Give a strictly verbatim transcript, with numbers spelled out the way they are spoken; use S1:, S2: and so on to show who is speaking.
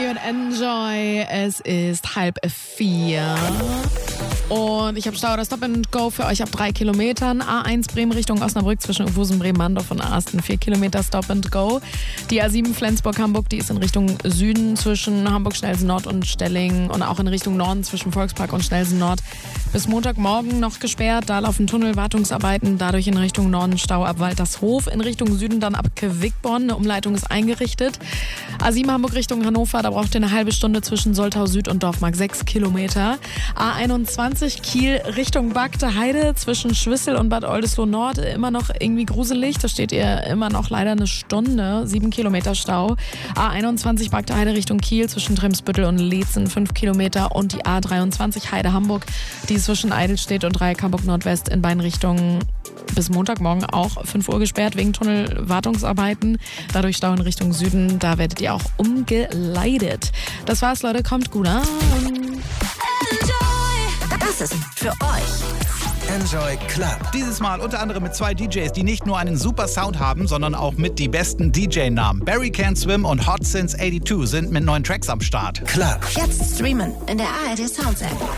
S1: Ihr hört Enjoy. Es ist halb vier. Und ich habe Stau oder Stop and Go für euch ab drei Kilometern. A eins Bremen Richtung Osnabrück zwischen Ufusen, Bremen-Mandorf und Asten. vier Kilometer Stop and Go. Die A sieben Flensburg-Hamburg, die ist in Richtung Süden zwischen Hamburg-Schnelsen-Nord und Stelling. Und auch in Richtung Norden zwischen Volkspark und Schnelsen-Nord. Bis Montagmorgen noch gesperrt. Da laufen Tunnelwartungsarbeiten. Dadurch in Richtung Norden Stau ab Waltershof. In Richtung Süden dann ab Quickborn. Eine Umleitung ist eingerichtet. A sieben Hamburg Richtung Hannover. Da braucht ihr eine halbe Stunde zwischen Soltau Süd und Dorfmark. sechs Kilometer. A einundzwanzig Kiel Richtung Bagde Heide zwischen Schwissel und Bad Oldesloe Nord immer noch irgendwie gruselig. Da steht ihr immer noch leider eine Stunde. sieben Kilometer Stau. A einundzwanzig Bagde Heide Richtung Kiel zwischen Tremsbüttel und Leetzen. fünf Kilometer. Und die A dreiundzwanzig Heide Hamburg. Die ist zwischen Eidelstedt und Dreieck Hamburg Nordwest in beiden Richtungen bis Montagmorgen auch fünf Uhr gesperrt wegen Tunnelwartungsarbeiten. Dadurch Stau in Richtung Süden. Da werdet ihr auch umgeleitet. Das war's, Leute. Kommt gut an.
S2: Das ist für euch
S3: Enjoy Club.
S4: Dieses Mal unter anderem mit zwei D Js, die nicht nur einen super Sound haben, sondern auch mit die besten D J-Namen. Barry Can't Swim und Hot Since zweiundachtzig sind mit neuen Tracks am Start.
S3: Club.
S2: Jetzt streamen in der A R D Sounds App.